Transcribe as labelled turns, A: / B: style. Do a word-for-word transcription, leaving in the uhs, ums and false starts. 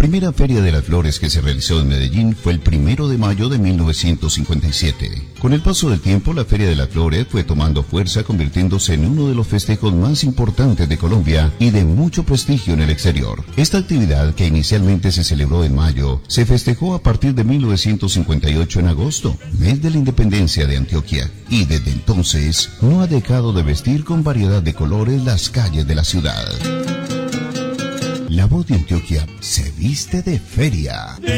A: primera Feria de las Flores que se realizó en Medellín fue el primero de mayo de mil novecientos cincuenta y siete. Con el paso del tiempo, la Feria de las Flores fue tomando fuerza, convirtiéndose en uno de los festejos más importantes de Colombia y de mucho prestigio en el exterior. Esta actividad, que inicialmente se celebró en mayo, se festejó a partir de mil novecientos cincuenta y ocho en agosto, mes de la independencia de Antioquia, y desde entonces no ha dejado de vestir con variedad de colores las calles de la ciudad. La Voz de Antioquia se viste de feria.